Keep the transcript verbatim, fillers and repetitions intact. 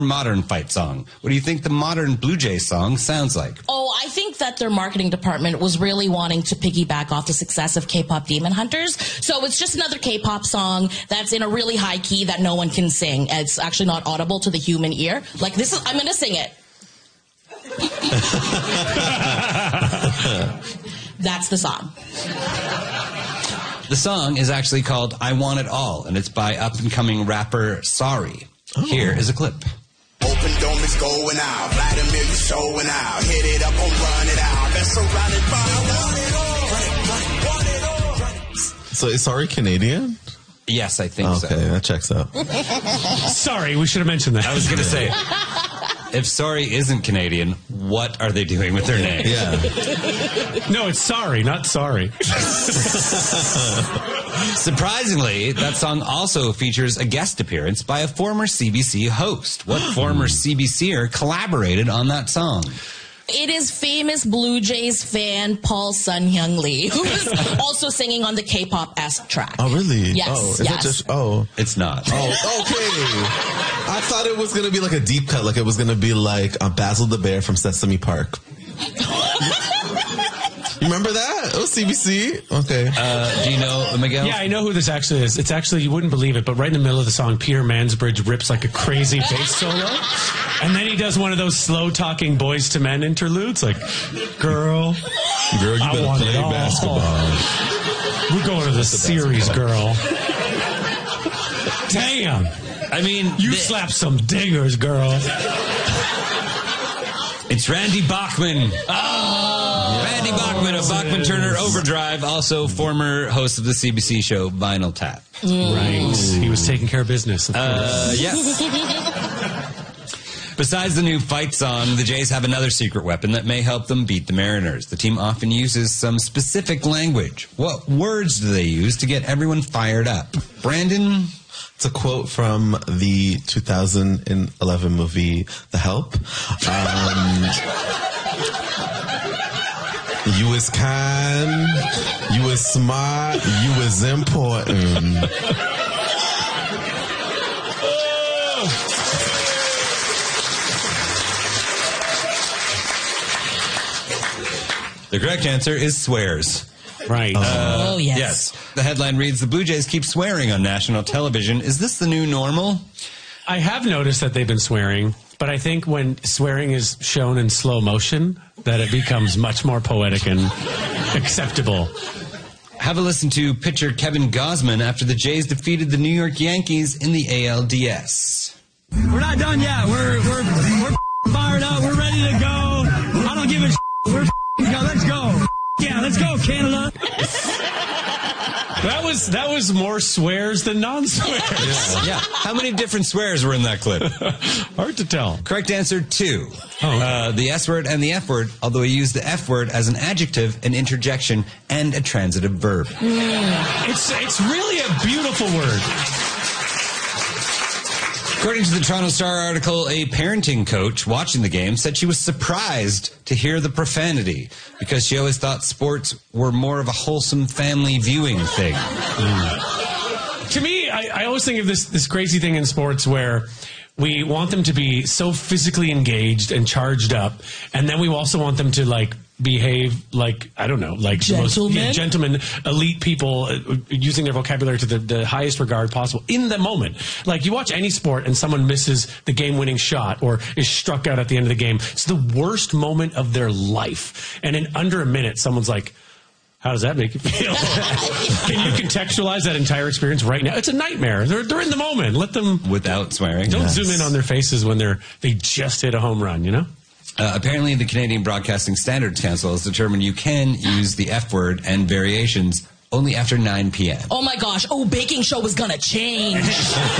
modern fight song. What do you think the modern Blue Jays song sounds like? Oh, I think that their marketing department was really wanting to piggyback off the success of K-pop Demon Hunters. So it's just another K-pop song that's in a really high key that no one can sing. It's actually not audible to the human ear. Like this is, I'm going to sing it. That's the song. The song is actually called I Want It All, and it's by up-and-coming rapper Sorry. Oh. Here is a clip. Open dome is going out. Vladimir, you showing out. Hit it up, on run it out. That's surrounded by I want it all. Want it all. Want it all. So is Sorry Canadian? Yes, I think okay, so. Okay, that checks out. Sorry, we should have mentioned that. I was going to say, if Sorry isn't Canadian, what are they doing with their name? Yeah. No, it's Sorry, not sorry. Surprisingly, that song also features a guest appearance by a former C B C host. What former C B C er collaborated on that song? It is famous Blue Jays fan Paul Sun-Hyung Lee, who is also singing on the K-pop-esque track. Oh, really? Yes, oh, is yes. That just, oh. It's not. Oh, okay. I thought it was going to be like a deep cut, like it was going to be like uh, Basil the Bear from Sesame Park. You remember that? Oh, C B C? Okay. Uh, do you know Miguel? Yeah, I know who this actually is. It's actually, you wouldn't believe it, but right in the middle of the song, Peter Mansbridge rips like a crazy bass solo. And then he does one of those slow-talking Boys to Men interludes, like, girl, girl, you I better want play it all. basketball. We're going to the, the series, girl. Damn. I mean, you the- slapped some dingers, girl. It's Randy Bachman. Oh, Randy Bachman of Bachman Turner Overdrive, also former host of the C B C show Vinyl Tap. Mm. Right. He was taking care of business. Of uh, yes. Besides the new fight song, the Jays have another secret weapon that may help them beat the Mariners. The team often uses some specific language. What words do they use to get everyone fired up? Brandon? It's a quote from the two thousand eleven movie The Help. Um, you is kind, you is smart, you is important. The correct answer is swears. Right. Uh, oh, yes. Yes. The headline reads, the Blue Jays keep swearing on national television. Is this the new normal? I have noticed that they've been swearing, but I think when swearing is shown in slow motion, that it becomes much more poetic and acceptable. Have a listen to pitcher Kevin Gausman after the Jays defeated the New York Yankees in the A L D S. We're not done yet. We're we're we're fired up. We're ready to go. I don't give a shit. We're go. Let's go. Yeah, let's go, Canada. That was that was more swears than non-swears. Yeah. yeah. How many different swears were in that clip? Hard to tell. Correct answer, two. Oh, okay. uh, the S word and the F word, although he used the F word as an adjective, an interjection, and a transitive verb. Mm. It's, it's really a beautiful word. According to the Toronto Star article, a parenting coach watching the game said she was surprised to hear the profanity because she always thought sports were more of a wholesome family viewing thing. Mm. To me, I, I always think of this, this crazy thing in sports where we want them to be so physically engaged and charged up, and then we also want them to, like, behave like, I don't know, like gentlemen, most, yeah, gentlemen, elite people, uh, using their vocabulary to the, the highest regard possible in the moment. Like, you watch any sport and someone misses the game-winning shot or is struck out at the end of the game. It's the worst moment of their life. And in under a minute, someone's like, how does that make you feel? Can you contextualize that entire experience right now? It's a nightmare. They're, they're in the moment. Let them... Without swearing. Don't yes. zoom in on their faces when they're they just hit a home run, you know? Uh, apparently, the Canadian Broadcasting Standards Council has determined you can use the F word and variations only after nine p.m. Oh, my gosh. Oh, baking show was going to change.